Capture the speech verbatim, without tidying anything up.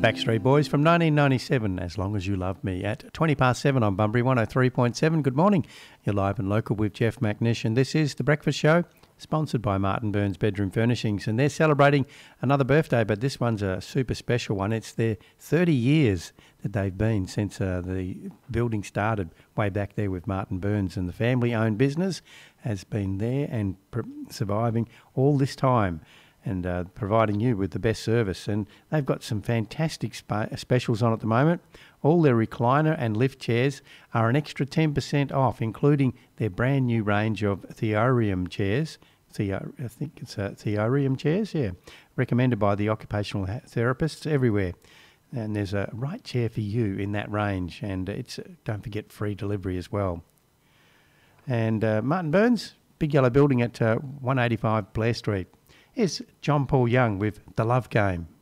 Backstreet Boys from nineteen ninety-seven, As Long As You Love Me, at twenty past seven on Bunbury one oh three point seven. Good morning. You're live and local with Jeff McNish, and this is The Breakfast Show, sponsored by Martin Burns Bedroom Furnishings, and they're celebrating another birthday, but this one's a super special one. It's their thirty years that they've been since uh, the building started way back there with Martin Burns, and the family-owned business has been there and pr- surviving all this time, and uh, providing you with the best service. And they've got some fantastic spa- specials on at the moment. All their recliner and lift chairs are an extra ten percent off, including their brand new range of Theorium chairs. Theo, I think it's uh, Theorium chairs, yeah. Recommended by the occupational therapists everywhere. And there's a right chair for you in that range. And it's, don't forget, free delivery as well. And uh, Martin Burns, Big Yellow Building at uh, one eighty-five Blair Street. Here's John Paul Young with The Love Game.